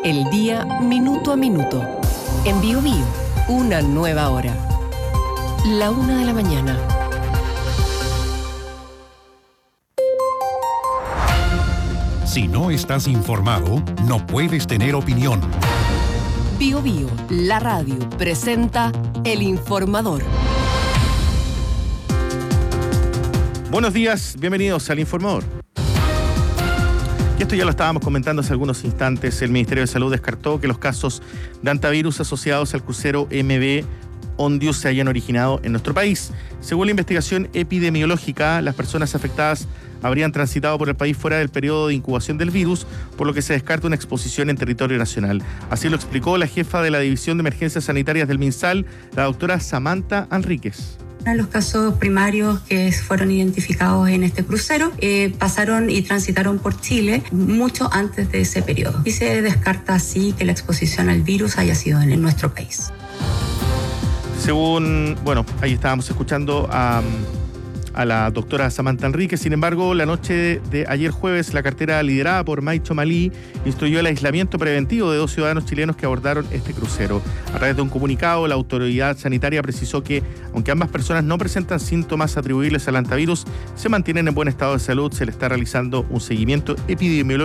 El día minuto a minuto. En Biobío, una nueva hora. 1:00 a.m. Si no estás informado, no puedes tener opinión. Biobío, la radio, presenta El Informador. Buenos días, bienvenidos al Informador. Y esto ya lo estábamos comentando hace algunos instantes. El Ministerio de Salud descartó que los casos de hantavirus asociados al crucero MV Ondius se hayan originado en nuestro país. Según la investigación epidemiológica, las personas afectadas habrían transitado por el país fuera del periodo de incubación del virus, por lo que se descarta una exposición en territorio nacional. Así lo explicó la jefa de la División de Emergencias Sanitarias del MinSal, la doctora Samantha Enríquez. Los casos primarios que fueron identificados en este crucero pasaron y transitaron por Chile mucho antes de ese periodo. Y se descarta así que la exposición al virus haya sido en nuestro país. Según, ahí estábamos escuchando a la doctora Samantha Enríquez. Sin embargo, la noche de ayer jueves, la cartera liderada por Maicho Malí instruyó el aislamiento preventivo de 2 ciudadanos chilenos que abordaron este crucero. A través de un comunicado, la autoridad sanitaria precisó que, aunque ambas personas no presentan síntomas atribuibles al hantavirus, se mantienen en buen estado de salud. Se le está realizando un seguimiento epidemiológico